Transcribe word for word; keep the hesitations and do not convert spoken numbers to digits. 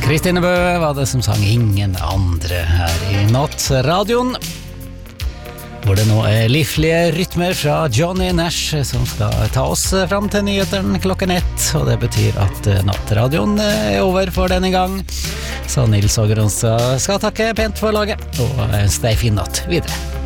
Kristine Bø var det som sang Ingen andre her i Nattradioen, hvor det nå er livlige rytmer fra Johnny Nash som skal ta oss fram til nyhetene klokken ett, og det betyr at Nattradioen er over for denne gang. Så Nils Ågeronstad skal takke pent for laget, og en stei fin natt videre.